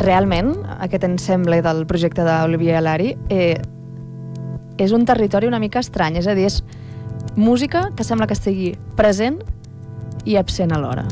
realment, aquest ensemble del projecte d'Olivier Alari és un territori una mica estrany, és a dir, és música que sembla que estigui present i absent alhora.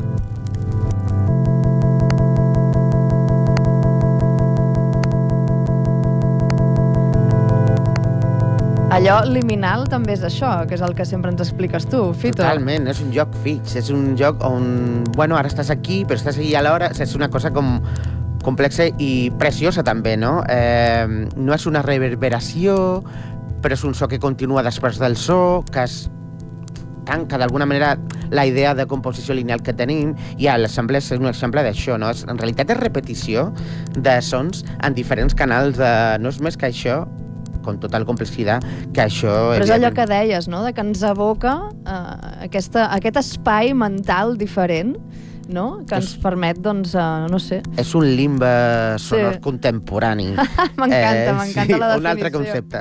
Allò liminal també és això, que és el que sempre ens expliques tu, Fito. Totalment, és un lloc fix, és un lloc on, bueno, ara estàs aquí, però estàs allà alhora, és una cosa com complexa i preciosa també, no? No és una reverberació, però és un so que continua després del so, que es tanca d'alguna manera la idea de composició lineal que tenim, i l'ensemble és un exemple d'això, no? En realitat és repetició de sons en diferents canals, no és més que això, con total complexitat, que això... Però és allò que deies, no?, de que ens evoca aquest espai mental diferent, no?, que ens permet, doncs, no sé... És un limbe sonor contemporani. M'encanta la definició. Un altre concepte.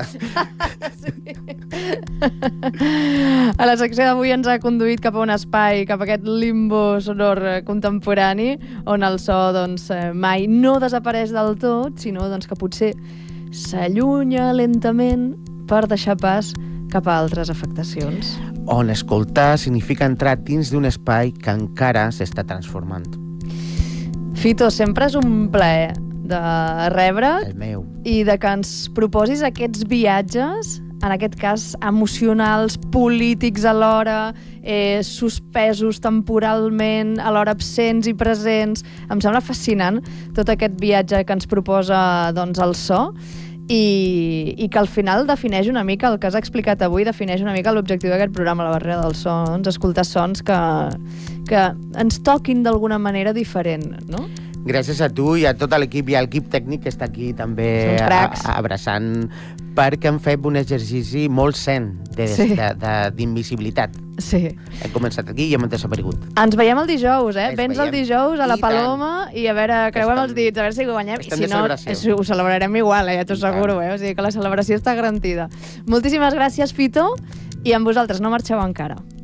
A la secció d'avui ens ha conduït cap a un espai, cap a aquest limbo sonor contemporani, on el so, doncs, mai no desapareix del tot, sinó doncs, que potser s'allunya lentament per deixar pas cap a altres afectacions. On escoltar significa entrar dins d'un espai que encara s'està transformant. Fito, sempre és un plaer de rebre't. El meu. I de que ens proposis aquests viatges, en aquest cas emocionals, polítics alhora, suspesos temporalment, alhora absents i presents. Em sembla fascinant tot aquest viatge que ens proposa, doncs, el so, i que al final defineix una mica, el que has explicat avui, defineix una mica l'objectiu d'aquest programa, La barrera del so, doncs, escoltar sons que ens toquin d'alguna manera diferent, no? Gràcies a tu i a tot l'equip i a l'equip tècnic que està aquí també abraçant, perquè hem fet un exercici molt sent d'invisibilitat. Sí. Hem començat aquí i hem desaparegut. Ens veiem el dijous, Vens el dijous a la Paloma i a veure, creuem els dits, a veure si guanyem. I si no, ho celebrarem igual, ja t'ho asseguro, O sigui que la celebració està garantida. Moltíssimes gràcies, Fito, i amb vosaltres no marxeu encara.